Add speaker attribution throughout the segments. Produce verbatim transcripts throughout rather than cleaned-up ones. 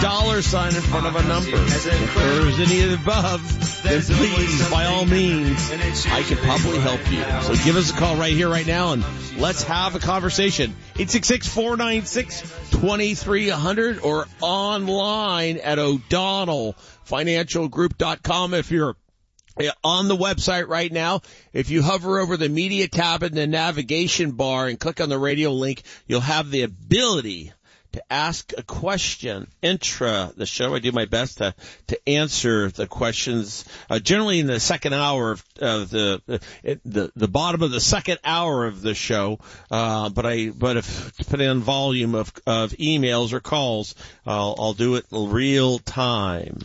Speaker 1: dollar sign in front of a number. If there's any of the above, then please, by all means, I can probably help you. So give us a call right here, right now, and let's have a conversation. eight six six, four nine six, two three zero zero or online at O'Donnell Financial Group dot com. If you're on the website right now, if you hover over the media tab in the navigation bar and click on the radio link, you'll have the ability to ask a question. Intra the show, I do my best to to answer the questions. Uh, generally, in the second hour of, of the uh, the the bottom of the second hour of the show. Uh, but I but if depending on volume of of emails or calls, I'll I'll do it in real time.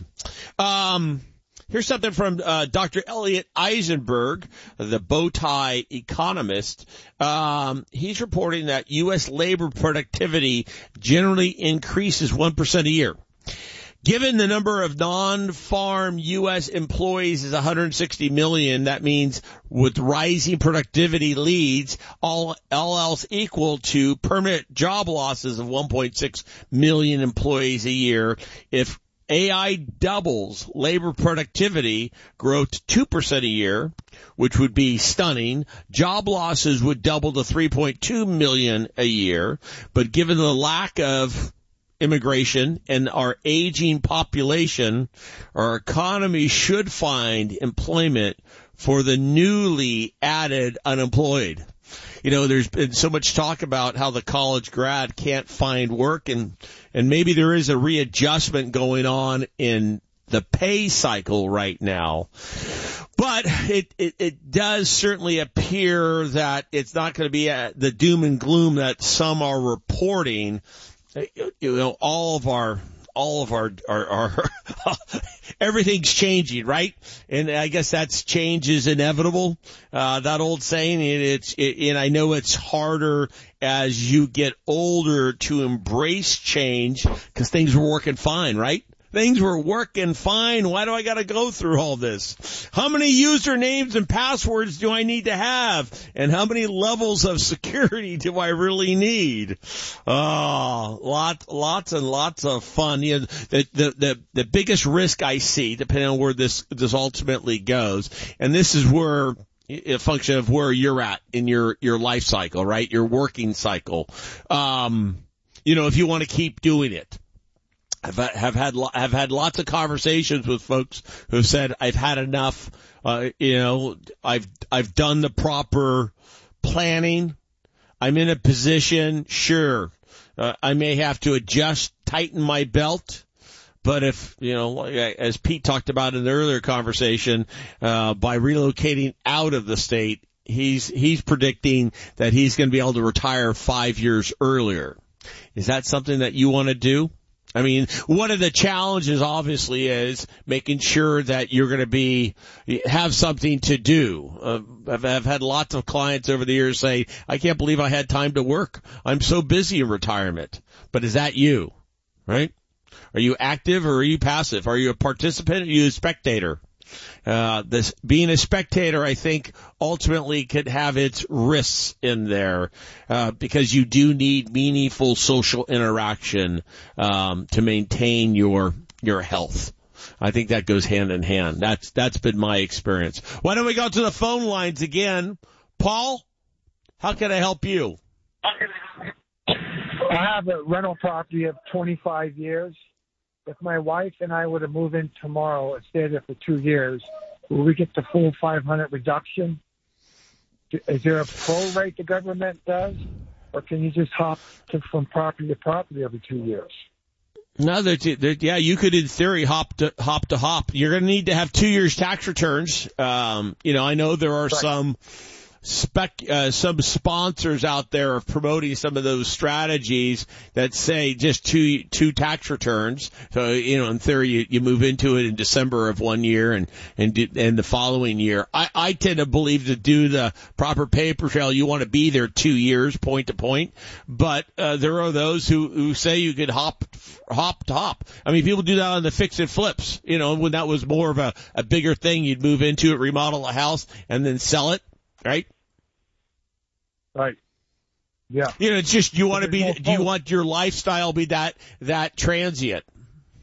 Speaker 1: Um. Here's something from uh, Doctor Elliot Eisenberg, the Bowtie economist. Um, he's reporting that U S labor productivity generally increases one percent a year. Given the number of non-farm U S employees is one hundred sixty million, that means with rising productivity leads, all, all else equal to permanent job losses of one point six million employees a year. If A I doubles labor productivity, grow to two percent a year, which would be stunning. Job losses would double to three point two million a year. But given the lack of immigration and our aging population, our economy should find employment for the newly added unemployed. You know, there's been so much talk about how the college grad can't find work, and and maybe there is a readjustment going on in the pay cycle right now. But it, it, it does certainly appear that it's not going to be a, the doom and gloom that some are reporting. You know, all of our all of our, our, our everything's changing, right? And I guess that's change is inevitable. Uh, that old saying, and it's, it, and I know it's harder as you get older to embrace change because things were working fine, right? Things were working fine. Why do I got to go through all this? How many usernames and passwords do I need to have? And how many levels of security do I really need? Oh, lots, lots and lots of fun. You know, the, the, the, the biggest risk I see, depending on where this, this ultimately goes, and this is where, a function of where you're at in your, your life cycle, right? Your working cycle. Um, you know, if you want to keep doing it. I've have had have had lots of conversations with folks who have said I've had enough. Uh, you know, I've I've done the proper planning. I'm in a position. Sure, uh, I may have to adjust, tighten my belt. But if, you know, as Pete talked about in the earlier conversation, uh, by relocating out of the state, he's he's predicting that he's going to be able to retire five years earlier. Is that something that you want to do? I mean, one of the challenges obviously is making sure that you're going to be, have something to do. Uh, I've, I've had lots of clients over the years say, I can't believe I had time to work. I'm so busy in retirement. But is that you, right? Are you active or are you passive? Are you a participant or are you a spectator? Uh, this, being a spectator, I think, ultimately could have its risks in there, uh, because you do need meaningful social interaction, um, to maintain your, your health. I think that goes hand in hand. That's, that's been my experience. Why don't we go to the phone lines again? Paul, how can I help you?
Speaker 2: I have a rental property of twenty-five years. If my wife and I were to move in tomorrow and stay there for two years, will we get the full five hundred reduction? Is there a pro rate the government does, or can you just hop to, from property to property every two years?
Speaker 1: No, that yeah, you could in theory hop to hop to hop. You're going to need to have two years tax returns. Um, you know, I know there are right. some. Spec, uh, some sponsors out there are promoting some of those strategies that say just two, two tax returns. So, you know, in theory, you, you move into it in December of one year and, and, do, and the following year. I, I tend to believe to do the proper paper trail, you want to be there two years, point to point. But, uh, there are those who, who say you could hop, hop to hop. I mean, people do that on the fix and flips. You know, when that was more of a, a bigger thing, you'd move into it, remodel a house, and then sell it, right?
Speaker 2: Right. Yeah.
Speaker 1: You know, it's just you want to be. Do you want your lifestyle be that that transient?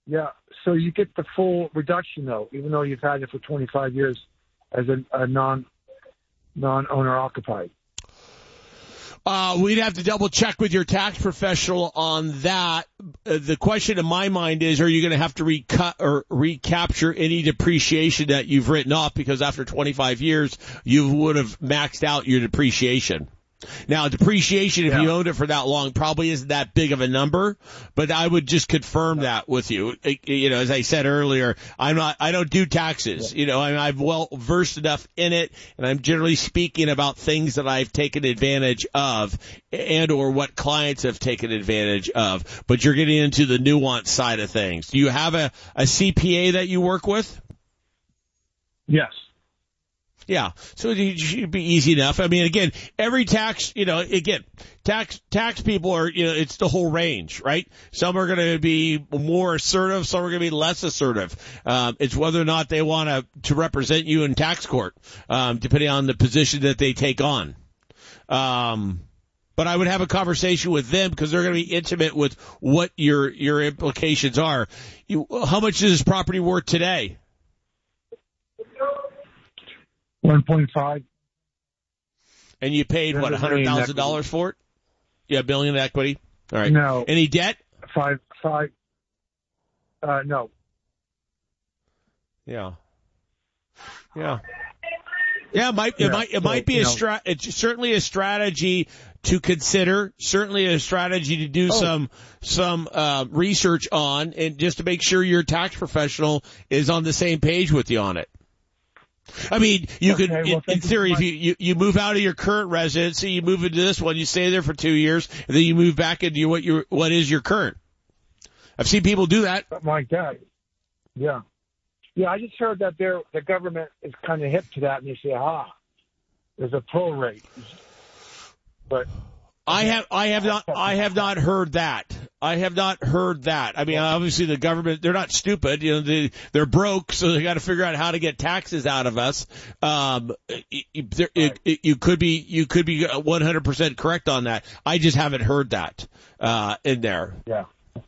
Speaker 2: Yeah. So you get the full reduction though, even though you've had it for twenty-five years as a, a non non-owner occupied.
Speaker 1: Uh, we'd have to double check with your tax professional on that. Uh, the question in my mind is, are you going to have to recut or recapture any depreciation that you've written off because after twenty-five years you would have maxed out your depreciation? Now, depreciation, if yeah. you owned it for that long, probably isn't that big of a number, but I would just confirm that with you. You know, as I said earlier, I'm not, I don't do taxes. Yeah. You know, I'm, I'm well versed enough in it, and I'm generally speaking about things that I've taken advantage of and or what clients have taken advantage of. But you're getting into the nuance side of things. Do you have a, a C P A that you work with?
Speaker 2: Yes.
Speaker 1: Yeah, so it should be easy enough. I mean, again, every tax, you know, again, tax tax people are, you know, it's the whole range, right? Some are going to be more assertive, some are going to be less assertive. Um, it's whether or not they want to to represent you in tax court, um, depending on the position that they take on. Um, but I would have a conversation with them because they're going to be intimate with what your your implications are. You, how much is this property worth today?
Speaker 2: one point five.
Speaker 1: And you paid, what, one hundred thousand dollars for it? Yeah, a billion in equity? All right.
Speaker 2: No.
Speaker 1: Any debt?
Speaker 2: Five, five, uh, no.
Speaker 1: Yeah. Yeah. Yeah, it might, it
Speaker 2: yeah,
Speaker 1: might, it
Speaker 2: so,
Speaker 1: might be a
Speaker 2: know.
Speaker 1: strat, it's certainly a strategy to consider, certainly a strategy to do oh. some, some, uh, research on, and just to make sure your tax professional is on the same page with you on it. I mean, you okay, could, well, in, in theory, if you, you, you move out of your current residency, you move into this one, you stay there for two years, and then you move back into your, what your, what is your current. I've seen people do that.
Speaker 2: Something like that. Yeah. Yeah, I just heard that there, the government is kind of hip to that, and they say, ah, there's a prorate. But
Speaker 1: I have, I have not, I have not heard that. I have not heard that. I mean, obviously the government, they're not stupid. You know, they, they're broke, so they got to figure out how to get taxes out of us. Um, it, it, it, it, you could be, you could be one hundred percent correct on that. I just haven't heard that, uh, in there.
Speaker 2: Yeah.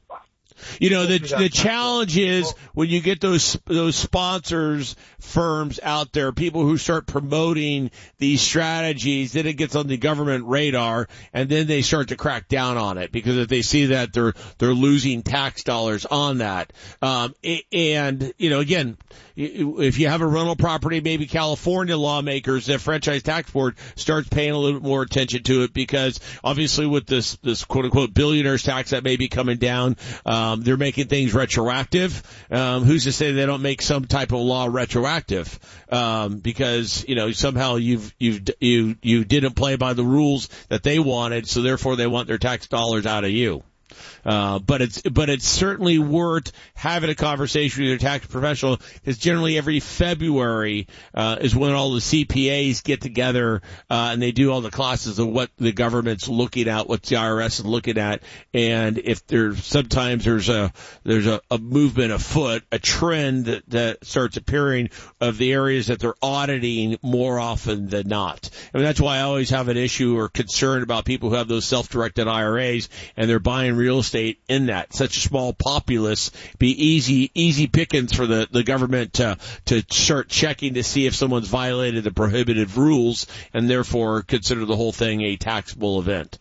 Speaker 1: You know, the the challenge is when you get those those sponsors firms out there, people who start promoting these strategies, then it gets on the government radar, and then they start to crack down on it because if they see that they're they're losing tax dollars on that. Um, and you know, again, if you have a rental property, maybe California lawmakers, the franchise tax board starts paying a little bit more attention to it because obviously with this this quote unquote billionaires tax that may be coming down. Um, Um, they're making things retroactive. Um, who's to say they don't make some type of law retroactive? Um, because, you know, somehow you've, you've, you, you didn't play by the rules that they wanted, so therefore they want their tax dollars out of you. Uh, but it's, but it's certainly worth having a conversation with your tax professional because generally every February, uh, is when all the C P As get together, uh, and they do all the classes of what the government's looking at, what the I R S is looking at. And if there's, sometimes there's a, there's a, a movement afoot, a trend that, that starts appearing of the areas that they're auditing more often than not. I mean, that's why I always have an issue or concern about people who have those self-directed I R As and they're buying real estate in that. Such a small populace, be easy, easy pickings for the, the government to, to start checking to see if someone's violated the prohibited rules and therefore consider the whole thing a taxable event.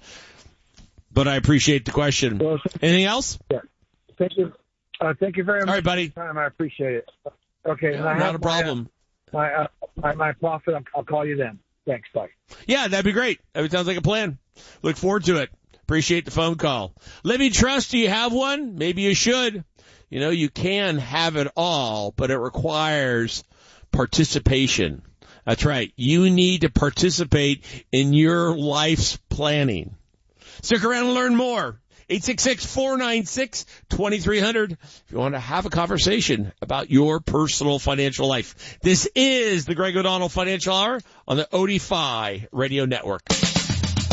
Speaker 1: But I appreciate the question. Well, anything else?
Speaker 2: Yeah. Thank you. Uh, thank you very much.
Speaker 1: All right, buddy.
Speaker 2: For your time. I appreciate it. Okay.
Speaker 1: Yeah, not a problem.
Speaker 2: My, uh, my, my profit, I'll, I'll call you then. Thanks. Bye.
Speaker 1: Yeah, that'd be great. That sounds like a plan. Look forward to it. Appreciate the phone call. Living Trust, do you have one? Maybe you should. You know, you can have it all, but it requires participation. That's right. You need to participate in your life's planning. Stick around and learn more. eight six six, four nine six, two three zero zero if you want to have a conversation about your personal financial life. This is the Greg O'Donnell Financial Hour on the O D F I Radio Network.